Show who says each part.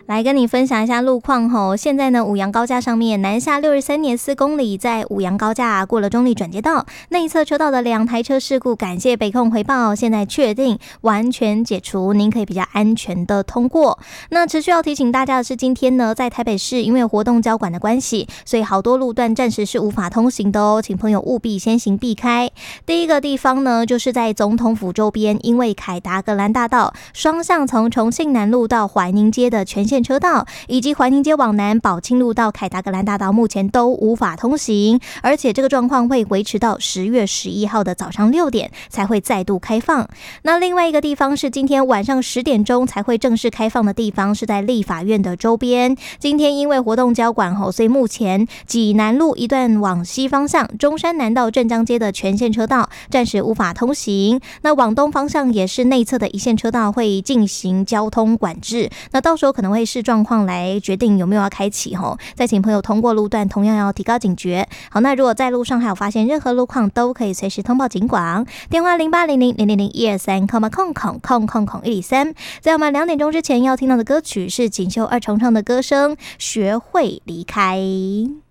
Speaker 1: 来跟你分享一下路况吼。现在呢，五杨高架上面南下63年4公里，在五杨高架过了中立转接道内侧车道的2台车事故，感谢北控回报，现在确定完全解除，您可以比较安全的通过。那持续要提醒大家的是，今天呢，在台北市因为活动交管的关系，所以好多路段暂时是无法通行的哦，请朋友务必先行避开。第一个地方呢，就是在总统府周边，因为凯达格兰大道双向从重庆南路到怀宁街的全线车道，以及怀宁街往南宝庆路到凯达格兰大道目前都无法通行，而且这个状况会维持到10月11号的早上6点才会再度开放。那另外一个地方是今天晚上10点钟才会正式开放的地方，是在立法院的周边。今天因为活动交管后，所以目前济南路一段往西方向中山南到镇江街的全线车道暂时无法通行。那往东方向也是内侧的一线车道会进行交通管制，那到时候可能会视状况来决定有没有要开启吼。再请朋友通过路段同样要提高警觉。好，那如果在路上还有发现任何路况，都可以随时通报警广，电话0800000123123。在我们2点钟之前要听到的歌曲是锦绣2重唱的歌声《学会离开》。